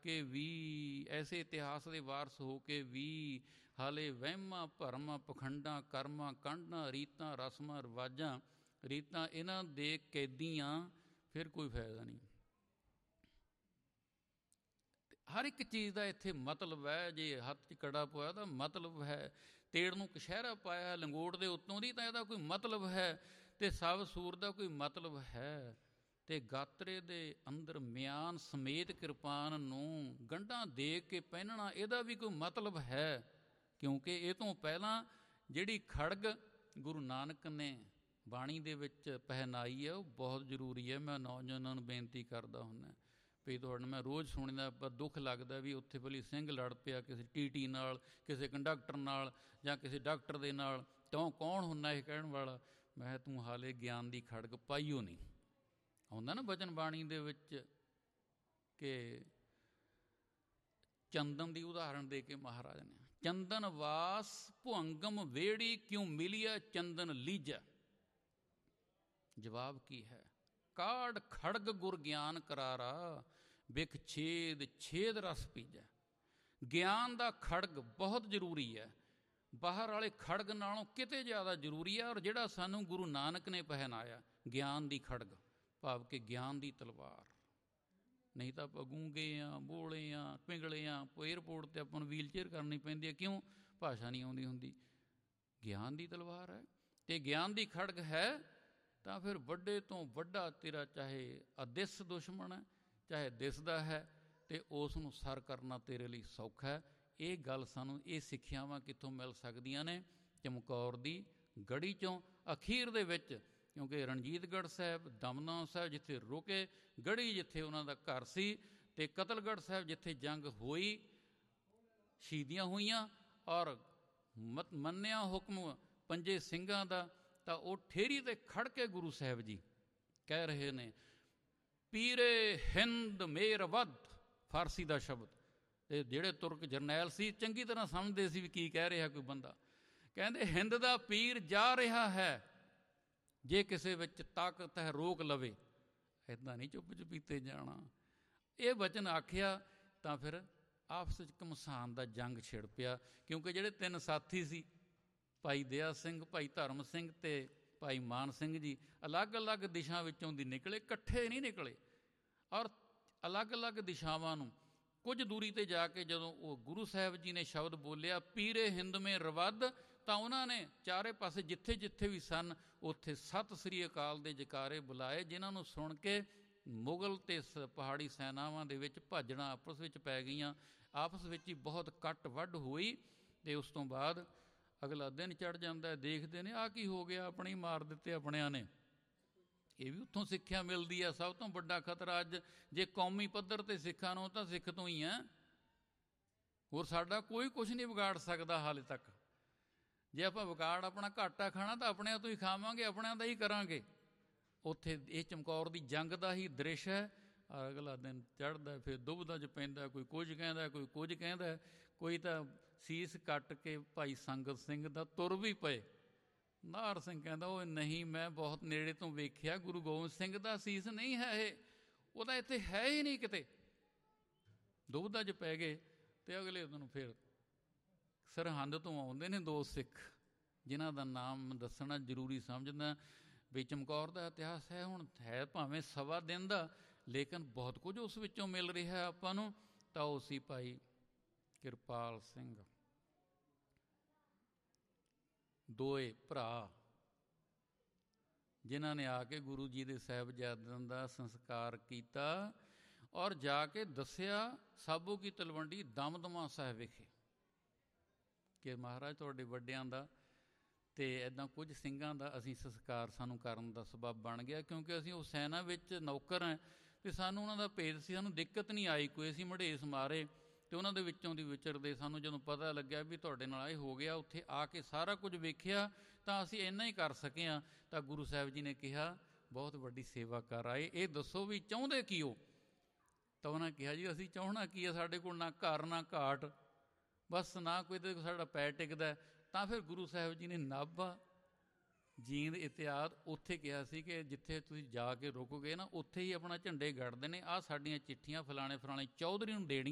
ਕੇ ਵੀ, ਐਸੇ ਇਤਿਹਾਸ ਦੇ ਵਾਰਸ ਹੋ ਕੇ ਵੀ ਹਾਲੇ ਵਹਿਮਾਂ ਭਰਮਾਂ ਪਖੰਡਾਂ ਕਰਮਾਂ ਕਾਂਢਾਂ ਰੀਤਾਂ ਰਸਮਾਂ ਰਿਵਾਜਾਂ ਰੀਤਾਂ ਇਹਨਾਂ ਦੇ ਕੈਦੀਆਂ, ਫਿਰ ਕੋਈ ਫਾਇਦਾ ਨਹੀਂ। ਹਰ ਇੱਕ ਚੀਜ਼ ਦਾ ਇੱਥੇ ਮਤਲਬ ਹੈ। ਜੇ ਹੱਥ 'ਚ ਕੜਾ ਪਾਇਆ ਤਾਂ ਮਤਲਬ ਹੈ, ਤੇੜ ਨੂੰ ਕਛਹਿਰਾ ਪਾਇਆ ਲੰਗੋਟ ਦੇ ਉੱਤੋਂ ਦੀ ਤਾਂ ਇਹਦਾ ਕੋਈ ਮਤਲਬ ਹੈ, ਅਤੇ ਸਭ ਸੂਰ ਦਾ ਕੋਈ ਮਤਲਬ ਹੈ, ਅਤੇ ਗਾਤਰੇ ਦੇ ਅੰਦਰ ਮਿਆਨ ਸਮੇਤ ਕਿਰਪਾਨ ਨੂੰ ਗੰਢਾਂ ਦੇ ਕੇ ਪਹਿਨਣਾ ਇਹਦਾ ਵੀ ਕੋਈ ਮਤਲਬ ਹੈ। ਕਿਉਂਕਿ ਇਹ ਤੋਂ ਪਹਿਲਾਂ ਜਿਹੜੀ ਖੜਗ ਗੁਰੂ ਨਾਨਕ ਨੇ ਬਾਣੀ ਦੇ ਵਿੱਚ ਪਹਿਨਾਈ ਹੈ ਉਹ ਬਹੁਤ ਜ਼ਰੂਰੀ ਹੈ। ਮੈਂ ਨੌਜਵਾਨਾਂ ਨੂੰ ਬੇਨਤੀ ਕਰਦਾ ਹੁੰਦਾ ਵੀ ਤੁਹਾਡੇ ਮੈਂ ਰੋਜ਼ ਸੁਣਦਾ, ਪਰ ਦੁੱਖ ਲੱਗਦਾ ਵੀ ਉੱਥੇ ਭਲੀ ਸਿੰਘ ਲੜ ਪਿਆ ਕਿਸੇ TT ਨਾਲ, ਕਿਸੇ ਕੰਡਕਟਰ ਨਾਲ ਜਾਂ ਕਿਸੇ ਡਾਕਟਰ ਦੇ ਨਾਲ, ਤੂੰ ਕੌਣ ਹੁੰਦਾ ਇਹ ਕਹਿਣ ਵਾਲਾ? ਮੈਂ ਤੂੰ ਹਾਲੇ ਗਿਆਨ ਦੀ ਖੜਗ ਪਾਈਓ ਨਹੀਂ। ਆਉਂਦਾ ਨਾ ਬਚਨ ਬਾਣੀ ਦੇ ਵਿੱਚ ਕਿ ਚੰਦਨ ਦੀ ਉਦਾਹਰਣ ਦੇ ਕੇ ਮਹਾਰਾਜ ਨੇ, ਚੰਦਨ ਵਾਸ ਭੁਅੰਗਮ ਵੇੜੀ ਕਿਉਂ ਮਿਲਿਆ ਚੰਦਨ ਲੀਜਾ। ਜਵਾਬ ਕੀ ਹੈ? ਕਾੜ ਖੜਗ ਗੁਰ ਗਿਆਨ ਕਰਾਰਾ ਬਿਖ ਛੇਦ ਛੇਦ ਰਸ ਪੀਜੈ। ਗਿਆਨ ਦਾ ਖੜਗ ਬਹੁਤ ਜ਼ਰੂਰੀ ਹੈ, ਬਾਹਰ ਵਾਲੇ ਖੜਗ ਨਾਲੋਂ ਕਿਤੇ ਜ਼ਿਆਦਾ ਜ਼ਰੂਰੀ ਹੈ। ਔਰ ਜਿਹੜਾ ਸਾਨੂੰ ਗੁਰੂ ਨਾਨਕ ਨੇ ਪਹਿਨਾਇਆ ਗਿਆਨ ਦੀ ਖੜਗ, ਭਾਵ ਕਿ ਗਿਆਨ ਦੀ ਤਲਵਾਰ। ਨਹੀਂ ਤਾਂ ਆਪਾਂ ਗੂੰਗੇ ਹਾਂ, ਬੋਲੇ ਹਾਂ, ਪਿੰਗਲੇ ਹਾਂ, ਏਅਰਪੋਰਟ 'ਤੇ ਆਪਾਂ ਨੂੰ ਵੀਲਚੇਅਰ ਕਰਨੀ ਪੈਂਦੀ ਹੈ। ਕਿਉਂ? ਭਾਸ਼ਾ ਨਹੀਂ ਆਉਂਦੀ ਹੁੰਦੀ। ਗਿਆਨ ਦੀ ਤਲਵਾਰ ਹੈ ਅਤੇ ਗਿਆਨ ਦੀ ਖੜਗ ਹੈ ਤਾਂ ਫਿਰ ਵੱਡੇ ਤੋਂ ਵੱਡਾ ਤੇਰਾ ਚਾਹੇ ਅਦਿਸ ਦੁਸ਼ਮਣ ਹੈ, ਚਾਹੇ ਦਿਸਦਾ ਹੈ, ਅਤੇ ਉਸ ਨੂੰ ਸਰ ਕਰਨਾ ਤੇਰੇ ਲਈ ਸੌਖਾ ਹੈ। ਇਹ ਗੱਲ ਸਾਨੂੰ ਇਹ ਸਿੱਖਿਆਵਾਂ ਕਿੱਥੋਂ ਮਿਲ ਸਕਦੀਆਂ ਨੇ? ਚਮਕੌਰ ਦੀ ਗੜੀ 'ਚੋਂ। ਅਖੀਰ ਦੇ ਵਿੱਚ ਕਿਉਂਕਿ ਰਣਜੀਤਗੜ੍ਹ ਸਾਹਿਬ, ਦਮਦਮਾ ਸਾਹਿਬ ਜਿੱਥੇ ਰੁਕੇ, ਗੜੀ ਜਿੱਥੇ ਉਹਨਾਂ ਦਾ ਘਰ ਸੀ, ਅਤੇ ਕਤਲਗੜ੍ਹ ਸਾਹਿਬ ਜਿੱਥੇ ਜੰਗ ਹੋਈ, ਸ਼ਹੀਦੀਆਂ ਹੋਈਆਂ, ਔਰ ਮੰਨਿਆ ਹੁਕਮ ਪੰਜੇ ਸਿੰਘਾਂ ਦਾ, ਤਾਂ ਉਹ ਠੇਰੀ 'ਤੇ ਖੜ੍ਹ ਕੇ ਗੁਰੂ ਸਾਹਿਬ ਜੀ ਕਹਿ ਰਹੇ ਨੇ ਪੀਰੇ ਹਿੰਦ ਮੇਰ ਵੱਧ, ਫਾਰਸੀ ਦਾ ਸ਼ਬਦ। ਅਤੇ ਜਿਹੜੇ ਤੁਰਕ ਜਰਨੈਲ ਸੀ ਚੰਗੀ ਤਰ੍ਹਾਂ ਸਮਝਦੇ ਸੀ ਵੀ ਕੀ ਕਹਿ ਰਿਹਾ ਕੋਈ ਬੰਦਾ। ਕਹਿੰਦੇ ਹਿੰਦ ਦਾ ਪੀਰ ਜਾ ਰਿਹਾ ਹੈ, ਜੇ ਕਿਸੇ ਵਿੱਚ ਤਾਕਤ ਹੈ ਰੋਕ ਲਵੇ। ਇੱਦਾਂ ਨਹੀਂ ਚੁੱਪ ਚੁਪੀਤੇ ਜਾਣਾ। ਇਹ ਵਚਨ ਆਖਿਆ ਤਾਂ ਫਿਰ ਆਪਸ ਵਿੱਚ ਘਮਸਾਨ ਦਾ ਜੰਗ ਛਿੜ ਪਿਆ। ਕਿਉਂਕਿ ਜਿਹੜੇ ਤਿੰਨ ਸਾਥੀ ਸੀ, ਭਾਈ ਦਇਆ ਸਿੰਘ, ਭਾਈ ਧਰਮ ਸਿੰਘ ਅਤੇ ਭਾਈ ਮਾਨ ਸਿੰਘ ਜੀ, ਅਲੱਗ ਅਲੱਗ ਦਿਸ਼ਾ ਵਿੱਚੋਂ ਦੀ ਨਿਕਲੇ, ਇਕੱਠੇ ਨਹੀਂ ਨਿਕਲੇ। ਔਰ ਅਲੱਗ ਅਲੱਗ ਦਿਸ਼ਾਵਾਂ ਨੂੰ ਕੁਝ ਦੂਰੀ 'ਤੇ ਜਾ ਕੇ ਜਦੋਂ ਉਹ ਗੁਰੂ ਸਾਹਿਬ ਜੀ ਨੇ ਸ਼ਬਦ ਬੋਲਿਆ ਪੀਰੇ ਹਿੰਦ ਮੇ ਰਵੱਧ, ਤਾਂ ਉਹਨਾਂ ਨੇ ਚਾਰੇ ਪਾਸੇ ਜਿੱਥੇ ਜਿੱਥੇ ਵੀ ਸਨ ਉੱਥੇ ਸਤਿ ਸ੍ਰੀ ਅਕਾਲ ਦੇ ਜੈਕਾਰੇ ਬੁਲਾਏ, ਜਿਨ੍ਹਾਂ ਨੂੰ ਸੁਣ ਕੇ ਮੁਗਲ ਅਤੇ ਪਹਾੜੀ ਸੈਨਾਵਾਂ ਦੇ ਵਿੱਚ ਭਾਜੜਾਂ ਆਪਸ ਵਿੱਚ ਪੈ ਗਈਆਂ। ਆਪਸ ਵਿੱਚ ਹੀ ਬਹੁਤ ਕੱਟ ਵੱਢ ਹੋਈ, ਅਤੇ ਉਸ ਤੋਂ ਬਾਅਦ ਅਗਲਾ ਦਿਨ ਚੜ੍ਹ ਜਾਂਦਾ, ਦੇਖਦੇ ਨੇ ਆਹ ਕੀ ਹੋ ਗਿਆ, ਆਪਣੇ ਹੀ ਮਾਰ ਦਿੱਤੇ ਆਪਣਿਆਂ ਨੇ। ਇਹ ਵੀ ਉੱਥੋਂ ਸਿੱਖਿਆ ਮਿਲਦੀ ਹੈ। ਸਭ ਤੋਂ ਵੱਡਾ ਖਤਰਾ ਅੱਜ ਜੇ ਕੌਮੀ ਪੱਧਰ 'ਤੇ ਸਿੱਖਾਂ ਨੂੰ, ਤਾਂ ਸਿੱਖ ਤੋਂ ਹੀ ਹੈ। ਹੋਰ ਸਾਡਾ ਕੋਈ ਕੁਛ ਨਹੀਂ ਵਿਗਾੜ ਸਕਦਾ ਹਾਲੇ ਤੱਕ। ਜੇ ਆਪਾਂ ਵਿਗਾੜ ਆਪਣਾ ਘਾਟਾ ਖਾਣਾ ਤਾਂ ਆਪਣਿਆਂ ਤੋਂ ਹੀ ਖਾਵਾਂਗੇ, ਆਪਣਿਆਂ ਦਾ ਹੀ ਕਰਾਂਗੇ। ਉੱਥੇ ਇਹ ਚਮਕੌਰ ਦੀ ਜੰਗ ਦਾ ਹੀ ਦ੍ਰਿਸ਼ ਹੈ। ਔਰ ਅਗਲਾ ਦਿਨ ਚੜ੍ਹਦਾ, ਫਿਰ ਦੁਬਦਾ 'ਚ ਪੈਂਦਾ, ਕੋਈ ਕੁਝ ਕਹਿੰਦਾ, ਕੋਈ ਕੁਝ ਕਹਿੰਦਾ, ਕੋਈ ਤਾਂ ਸੀਸ ਕੱਟ ਕੇ ਭਾਈ ਸੰਗਤ ਸਿੰਘ ਦਾ ਤੁਰ ਵੀ ਪਏ। ਨਾਹਰ ਸਿੰਘ ਕਹਿੰਦਾ ਉਹ ਨਹੀਂ, ਮੈਂ ਬਹੁਤ ਨੇੜੇ ਤੋਂ ਵੇਖਿਆ, ਗੁਰੂ ਗੋਬਿੰਦ ਸਿੰਘ ਦਾ ਸੀਸ ਨਹੀਂ ਹੈ ਇਹ, ਉਹਦਾ ਇੱਥੇ ਹੈ ਹੀ ਨਹੀਂ ਕਿਤੇ। ਦੁਬਦਾ 'ਚ ਪੈ ਗਏ, ਅਤੇ ਅਗਲੇ ਦਿਨ ਫਿਰ ਸਰਹੰਦ ਤੋਂ ਆਉਂਦੇ ਨੇ ਦੋ ਸਿੱਖ, ਜਿਨ੍ਹਾਂ ਦਾ ਨਾਮ ਦੱਸਣਾ ਜ਼ਰੂਰੀ ਸਮਝਦਾ ਵੀ ਚਮਕੌਰ ਦਾ ਇਤਿਹਾਸ ਹੈ। ਹੁਣ ਹੈ ਭਾਵੇਂ ਸਵਾ ਦਿਨ ਦਾ, ਲੇਕਿਨ ਬਹੁਤ ਕੁਝ ਉਸ ਵਿੱਚੋਂ ਮਿਲ ਰਿਹਾ ਆਪਾਂ ਨੂੰ। ਤਾਂ ਉਹ ਸੀ ਭਾਈ ਕਿਰਪਾਲ ਸਿੰਘ, ਦੋਏ ਭਰਾ, ਜਿਨ੍ਹਾਂ ਨੇ ਆ ਕੇ ਗੁਰੂ ਜੀ ਦੇ ਸਾਹਿਬਜ਼ਾਦਿਆਂ ਦਾ ਸੰਸਕਾਰ ਕੀਤਾ ਔਰ ਜਾ ਕੇ ਦੱਸਿਆ ਸਾਬੋ ਕੀ ਤਲਵੰਡੀ ਦਮਦਮਾ ਸਾਹਿਬ ਵਿਖੇ ਕਿ ਮਹਾਰਾਜ ਤੁਹਾਡੇ ਵੱਡਿਆਂ ਦਾ ਅਤੇ ਇੱਦਾਂ ਕੁਝ ਸਿੰਘਾਂ ਦਾ ਅਸੀਂ ਸੰਸਕਾਰ ਸਾਨੂੰ ਕਰਨ ਦਾ ਸਬੱਬ ਬਣ ਗਿਆ। ਕਿਉਂਕਿ ਅਸੀਂ ਉਹ ਸੈਨਾ ਵਿੱਚ ਨੌਕਰ ਹਾਂ ਅਤੇ ਸਾਨੂੰ ਉਹਨਾਂ ਦਾ ਭੇਦ ਸੀ, ਸਾਨੂੰ ਦਿੱਕਤ ਨਹੀਂ ਆਈ ਕੋਈ। ਅਸੀਂ ਮੜੇਸ ਮਾਰੇ ਅਤੇ ਉਹਨਾਂ ਦੇ ਵਿੱਚੋਂ ਦੀ ਵਿਚਰਦੇ ਸਾਨੂੰ ਜਦੋਂ ਪਤਾ ਲੱਗਿਆ ਵੀ ਤੁਹਾਡੇ ਨਾਲ ਇਹ ਹੋ ਗਿਆ, ਉੱਥੇ ਆ ਕੇ ਸਾਰਾ ਕੁਝ ਵੇਖਿਆ ਤਾਂ ਅਸੀਂ ਇੰਨਾ ਹੀ ਕਰ ਸਕੇ ਹਾਂ। ਤਾਂ ਗੁਰੂ ਸਾਹਿਬ ਜੀ ਨੇ ਕਿਹਾ ਬਹੁਤ ਵੱਡੀ ਸੇਵਾ ਕਰ ਆਏ, ਇਹ ਦੱਸੋ ਵੀ ਚਾਹੁੰਦੇ ਕੀ ਹੋ? ਤਾਂ ਉਹਨਾਂ ਕਿਹਾ ਜੀ ਅਸੀਂ ਚਾਹੁੰਣਾ ਕੀ ਹੈ, ਸਾਡੇ ਕੋਲ ਨਾ ਘਰ ਨਾ ਘਾਟ, ਬਸ ਨਾ ਕੋਈ ਤੇ ਸਾਡਾ ਪੈਰ ਟਿਕਦਾ। ਤਾਂ ਫਿਰ ਗੁਰੂ ਸਾਹਿਬ ਜੀ ਨੇ ਨਾਭਾ, ਜੀਂਦ ਇਤਿਆਦ ਉੱਥੇ ਕਿਹਾ ਸੀ ਕਿ ਜਿੱਥੇ ਤੁਸੀਂ ਜਾ ਕੇ ਰੁਕੋਗੇ ਨਾ, ਉੱਥੇ ਹੀ ਆਪਣਾ ਝੰਡੇ ਗੱਡਦੇ ਨੇ। ਆਹ ਸਾਡੀਆਂ ਚਿੱਠੀਆਂ ਫਲਾਣੇ ਫਲਾਣੇ ਚੌਧਰੀ ਨੂੰ ਦੇਣੀ